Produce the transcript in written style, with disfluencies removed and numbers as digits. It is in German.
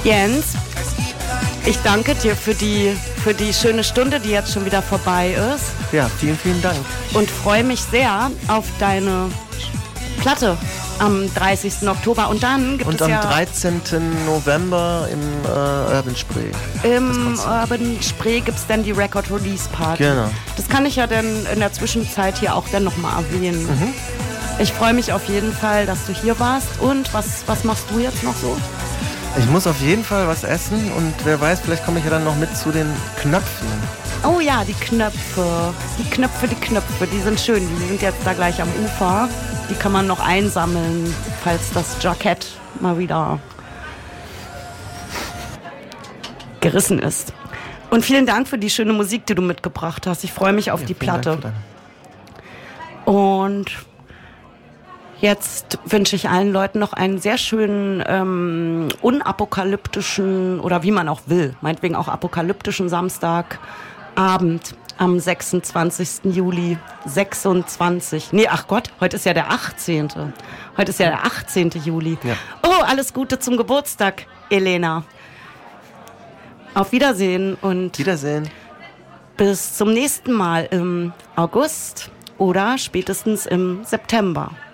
Jens, ich danke dir für die schöne Stunde, die jetzt schon wieder vorbei ist. Ja, vielen, vielen Dank. Und freue mich sehr auf deine Platte am 30. Oktober. Und dann gibt es am 13. November im Urban Spree. Im Urban Spree gibt es dann die Record Release Party. Genau. Das kann ich ja dann in der Zwischenzeit hier auch dann nochmal erwähnen. Mhm. Ich freue mich auf jeden Fall, dass du hier warst. Und was machst du jetzt noch so? Ich muss auf jeden Fall was essen und wer weiß, vielleicht komme ich ja dann noch mit zu den Knöpfen. Oh ja, die Knöpfe. Die Knöpfe, die sind schön. Die sind jetzt da gleich am Ufer. Die kann man noch einsammeln, falls das Jackett mal wieder gerissen ist. Und vielen Dank für die schöne Musik, die du mitgebracht hast. Ich freue mich auf die Platte. Und jetzt wünsche ich allen Leuten noch einen sehr schönen, unapokalyptischen oder wie man auch will, meinetwegen auch apokalyptischen Samstagabend am 26. Juli. 26. Nee, ach Gott, heute ist ja der 18. Heute ist ja der 18. Juli. Ja. Oh, alles Gute zum Geburtstag, Elena. Auf Wiedersehen und bis zum nächsten Mal im August oder spätestens im September.